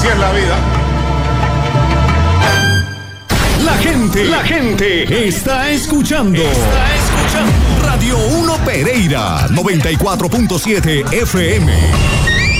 Así es la vida. La gente está escuchando. Radio 1 Pereira, 94.7 FM.